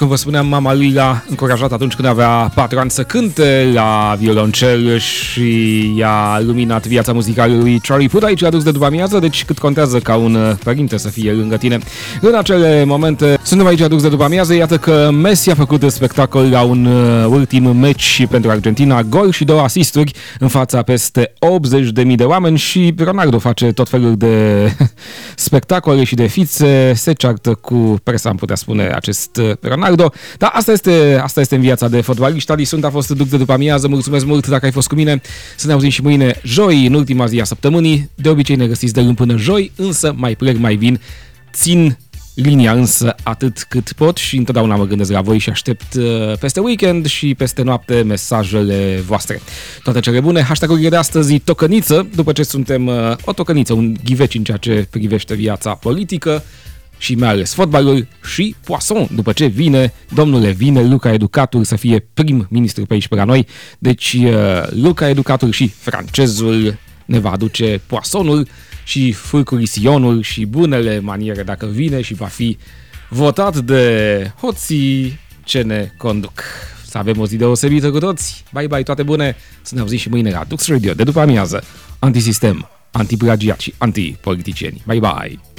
Cum vă spuneam, mama lui l-a încurajat atunci când avea 4 ani să cânte la violoncel și i-a luminat viața muzicală lui Charlie Puth. Aici a dus de după amiază, deci cât contează ca un părinte să fie lângă tine în acele momente. Suntem aici adus de după amiază. Iată că Messi a făcut spectacol la un ultim meci pentru Argentina, gol și 2 asisturi în fața peste 80.000 de oameni și Ronaldo face tot felul de spectacole și de fițe, se ceartă cu presa, am putea spune, acest Ronaldo. Dar asta este în viața de fotbalist. Adi Sunt a fost duc de după amiază. Mulțumesc mult dacă ai fost cu mine. Să ne auzim și mâine, joi, în ultima zi a săptămânii. De obicei ne găsiți de luni până joi, însă mai plec, mai vin. Țin linia însă atât cât pot și întotdeauna mă gândesc la voi și aștept peste weekend și peste noapte mesajele voastre. Toate cele bune. Hashtag-urile de astăzi, tocăniță, după ce suntem o tocăniță, un ghiveci în ceea ce privește viața politică și mai ales fotbalul, și Poisson, după ce vine Luca Educatul să fie prim-ministru pe aici pe la noi. Deci Luca Educatul și francezul ne va aduce Poissonul și furcurisionul și bunele maniere dacă vine și va fi votat de hoții ce ne conduc. Să avem o zi deosebită cu toți. Bye bye, toate bune. Să ne auzim și mâine la Dux Radio de după amiază. Antisistem, antiplagiat și antipoliticieni. Bye bye.